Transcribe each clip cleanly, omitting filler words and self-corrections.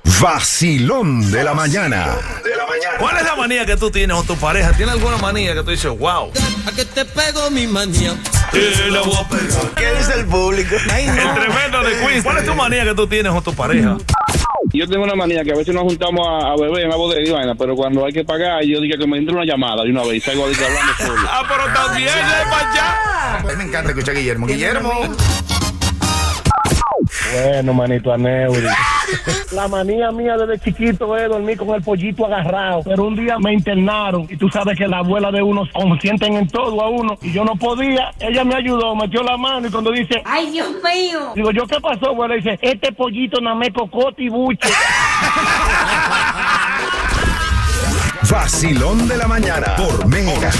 Vacilón de la mañana. ¿Cuál es la manía que tú tienes con tu pareja? ¿Tienes alguna manía que tú dices, wow? A que te pego mi manía. La voy a pegar. ¿Qué dice el público? Ay, no. El tremendo de quiz. ¿Cuál es tu manía que tú tienes con tu pareja? Yo tengo una manía que a veces nos juntamos a beber en la bodega y vaina, pero cuando hay que pagar, yo digo que me entre una llamada de una vez y salgo ahorita hablando solo. Ah, pero también es para allá. A mí me encanta escuchar a Guillermo. Guillermo. Bueno, manito Aneuri. La manía mía desde chiquito es dormir con el pollito agarrado. Pero un día me internaron y tú sabes que la abuela de uno consienten en todo a uno y yo no podía. Ella me ayudó, metió la mano y cuando dice, ¡ay, Dios mío! Digo, ¿yo qué pasó, abuela? Dice, este pollito nada me cocote y buche. Vacilón de la mañana por Mega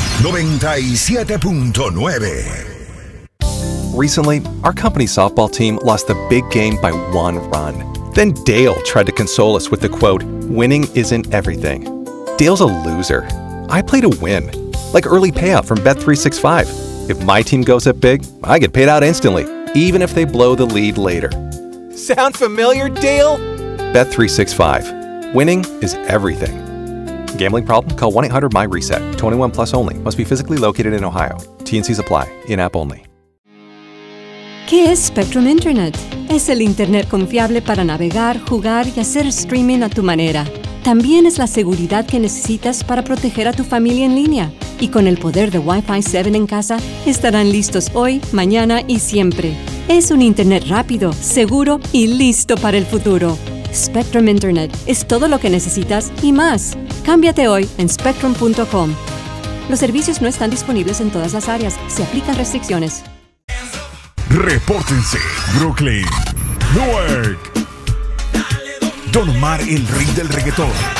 97.9. Recently, our company softball team lost the big game by 1 run. Then Dale tried to console us with the quote, "Winning isn't everything." Dale's a loser. I play to win, like early payout from Bet365. If my team goes up big, I get paid out instantly, even if they blow the lead later. Sound familiar, Dale? Bet365. Winning is everything. Gambling problem? Call 1-800-MY-RESET. 21 plus only. Must be physically located in Ohio. T&Cs apply. In-app only. ¿Qué es Spectrum Internet? Es el Internet confiable para navegar, jugar y hacer streaming a tu manera. También es la seguridad que necesitas para proteger a tu familia en línea. Y con el poder de Wi-Fi 7 en casa, estarán listos hoy, mañana y siempre. Es un Internet rápido, seguro y listo para el futuro. Spectrum Internet es todo lo que necesitas y más. Cámbiate hoy en spectrum.com. Los servicios no están disponibles en todas las áreas. Se aplican restricciones. Repórtense, Brooklyn, Newark. Don Omar, el rey del reggaetón.